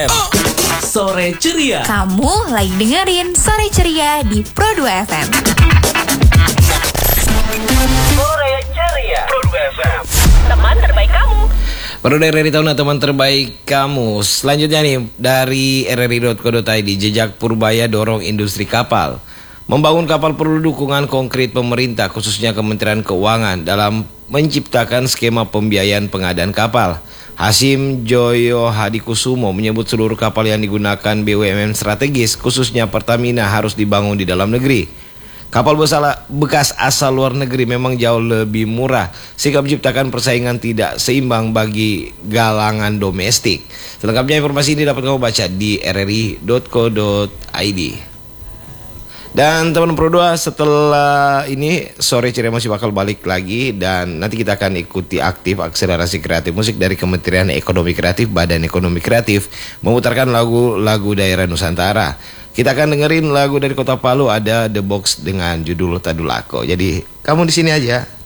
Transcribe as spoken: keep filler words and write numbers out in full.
Sore Ceria. Kamu lagi dengerin Sore Ceria di Pro dua F M. Sore Ceria. Pro dua F M. Teman terbaik kamu. Baru dari R R I Tahun teman terbaik kamu. Selanjutnya nih dari r r i dot co dot i d, jejak Purbaya dorong industri kapal. Membangun kapal perlu dukungan konkret pemerintah, khususnya Kementerian Keuangan dalam menciptakan skema pembiayaan pengadaan kapal. Hasim Joyo Hadikusumo menyebut seluruh kapal yang digunakan B U M N strategis, khususnya Pertamina, harus dibangun di dalam negeri. Kapal bekas asal luar negeri memang jauh lebih murah, sehingga menciptakan persaingan tidak seimbang bagi galangan domestik. Selengkapnya informasi ini dapat kamu baca di r r i dot co dot i d. Dan teman Pro dua, setelah ini Sore Ceria masih bakal balik lagi, dan nanti kita akan ikuti aktif akselerasi kreatif musik dari Kementerian Ekonomi Kreatif, Badan Ekonomi Kreatif, memutarkan lagu-lagu daerah Nusantara. Kita akan dengerin lagu dari Kota Palu, ada The Box dengan judul Tadulako. Jadi kamu di sini aja.